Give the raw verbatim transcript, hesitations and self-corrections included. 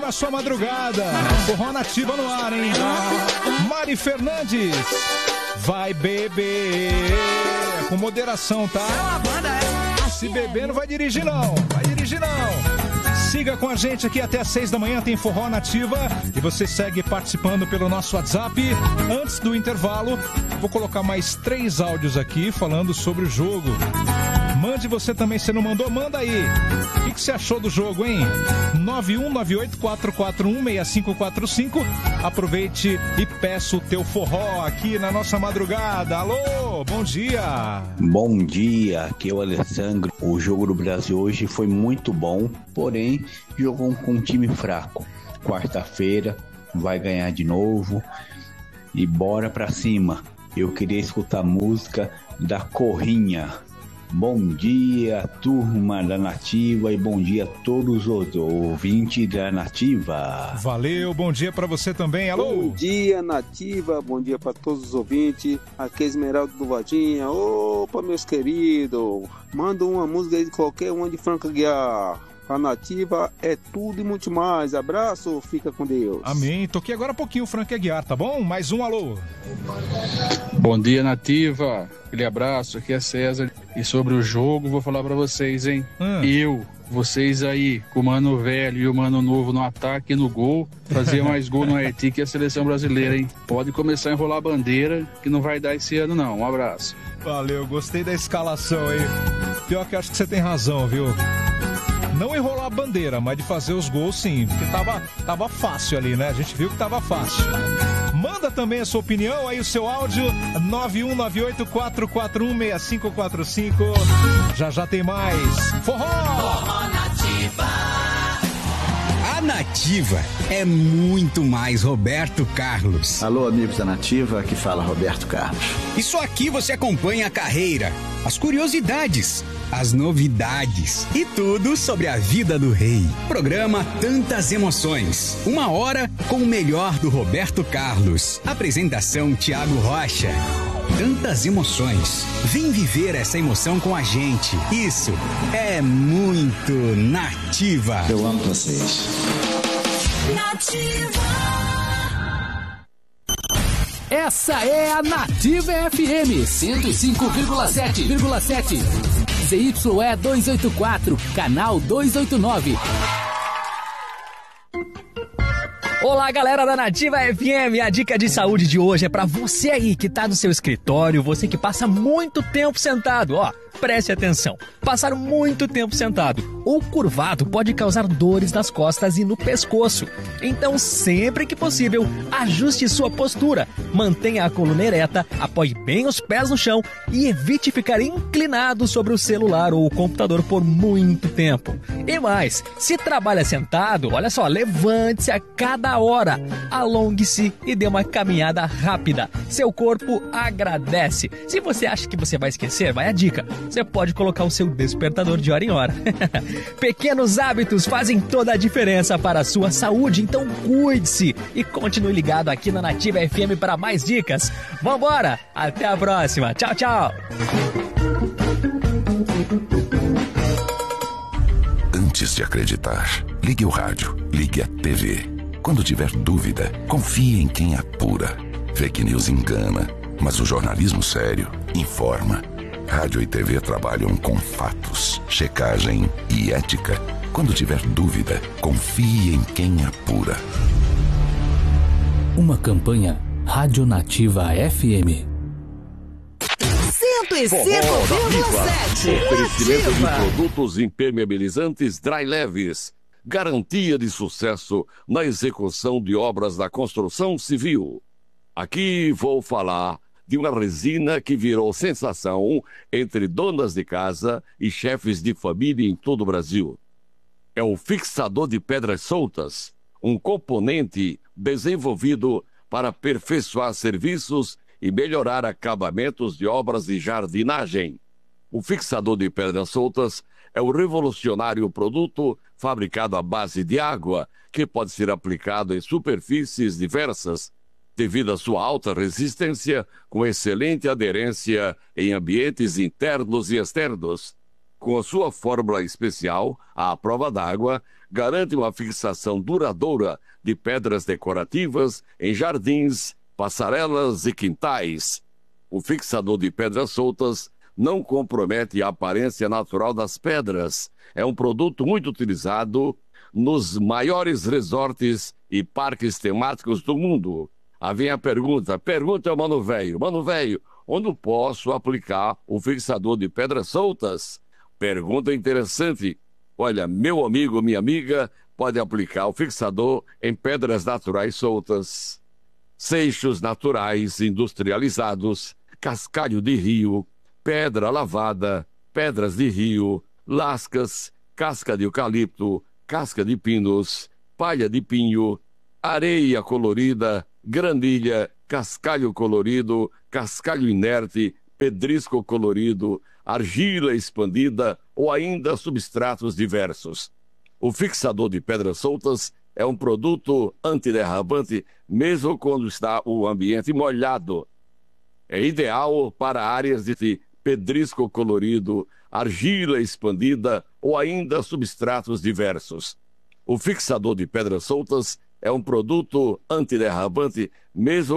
na sua madrugada. Forró Nativa no ar, hein? Mari Fernandes, vai beber. Com moderação, tá? Se beber não vai dirigir não, vai dirigir não. Siga com a gente aqui até às seis da manhã, tem Forró Nativa. E você segue participando pelo nosso WhatsApp. Antes do intervalo, vou colocar mais três áudios aqui falando sobre o jogo. Mande você também, se não mandou, manda aí. O que, que você achou do jogo, hein? nove um nove oito quatro quatro um seis cinco quatro cinco. Aproveite e peça o teu forró aqui na nossa madrugada. Alô, bom dia. Bom dia, aqui é o Alessandro. O jogo do Brasil hoje foi muito bom, porém jogou com um time fraco. Quarta-feira vai ganhar de novo e bora pra cima. Eu queria escutar a música da Corrinha. Bom dia, turma da Nativa, e bom dia a todos os ouvintes da Nativa. Valeu, bom dia pra você também, alô? Bom dia, Nativa, bom dia pra todos os ouvintes. Aqui é Esmeralda do Vadinha. Opa, meus queridos, manda uma música aí de qualquer uma de Franca Guiar. A Nativa é tudo e muito mais. Abraço, fica com Deus. Amém. Toquei agora há pouquinho o Franca Guiar, tá bom? Mais um alô. Bom dia, Nativa. Aquele abraço, aqui é César. E sobre o jogo, vou falar pra vocês, hein? Hum. Eu, vocês aí, com o Mano Velho e o Mano Novo no ataque e no gol, fazer mais gol no Haiti que a seleção brasileira, hein? Pode começar a enrolar a bandeira, que não vai dar esse ano, não. Um abraço. Valeu, gostei da escalação aí. Pior que acho que você tem razão, viu? Não enrolar a bandeira, mas de fazer os gols sim, porque tava, tava fácil ali, né? A gente viu que tava fácil. Manda também a sua opinião, aí o seu áudio, nove um nove oito quatro quatro um seis cinco quatro cinco. Já já tem mais. Forró! Forró Nativa. A Nativa é muito mais Roberto Carlos. Alô, amigos da Nativa, aqui fala Roberto Carlos. Isso aqui você acompanha a carreira, as curiosidades, as novidades e tudo sobre a vida do rei. Programa Tantas Emoções. Uma hora com o melhor do Roberto Carlos. Apresentação Tiago Rocha. Tantas emoções. Vem viver essa emoção com a gente. Isso é muito Nativa. Eu amo vocês. Nativa. Essa é a Nativa F M cento e cinco vírgula sete. Z Y E duzentos e oitenta e quatro, canal duzentos e oitenta e nove. Olá, galera da Nativa F M. A dica de saúde de hoje é pra você aí que tá no seu escritório, você que passa muito tempo sentado, ó. Preste atenção. Passar muito tempo sentado ou curvado pode causar dores nas costas e no pescoço. Então, sempre que possível, ajuste sua postura. Mantenha a coluna ereta, apoie bem os pés no chão e evite ficar inclinado sobre o celular ou o computador por muito tempo. E mais, se trabalha sentado, olha só, levante-se a cada hora. Alongue-se e dê uma caminhada rápida. Seu corpo agradece. Se você acha que você vai esquecer, vai a dica. Você pode colocar o seu despertador de hora em hora. Pequenos hábitos fazem toda a diferença para a sua saúde, então cuide-se e continue ligado aqui na Nativa F M para mais dicas. Vambora, até a próxima. Tchau, tchau. Antes de acreditar, ligue o rádio, ligue a T V. Quando tiver dúvida, confie em quem apura. Fake news engana, mas o jornalismo sério informa. Rádio e T V trabalham com fatos, checagem e ética. Quando tiver dúvida, confie em quem apura. Uma campanha Rádio Nativa F M. cento e cinco vírgula sete. Oferecimento de produtos impermeabilizantes Dry Leves. Garantia de sucesso na execução de obras da construção civil. Aqui vou falar de uma resina que virou sensação entre donas de casa e chefes de família em todo o Brasil. É o fixador de pedras soltas, um componente desenvolvido para aperfeiçoar serviços e melhorar acabamentos de obras de jardinagem. O fixador de pedras soltas é um revolucionário produto fabricado à base de água, que pode ser aplicado em superfícies diversas, devido à sua alta resistência, com excelente aderência em ambientes internos e externos. com a sua fórmula especial, à prova d'água, garante uma fixação duradoura de pedras decorativas em jardins, passarelas e quintais. O fixador de pedras soltas não compromete a aparência natural das pedras. É um produto muito utilizado nos maiores resorts e parques temáticos do mundo. Aí vem a pergunta, pergunta ao Mano Velho. Mano Velho, onde posso aplicar o fixador de pedras soltas? Pergunta interessante. Olha, meu amigo, minha amiga, pode aplicar o fixador em pedras naturais soltas, seixos naturais industrializados, cascalho de rio, pedra lavada, pedras de rio, lascas, casca de eucalipto, casca de pinos, palha de pinho, areia colorida, granilha, cascalho colorido, cascalho inerte, pedrisco colorido, argila expandida ou ainda substratos diversos. O fixador de pedras soltas é um produto antiderrapante mesmo quando está o ambiente molhado. É ideal para áreas de pedrisco colorido, argila expandida ou ainda substratos diversos. O fixador de pedras soltas é um produto antiderrapante mesmo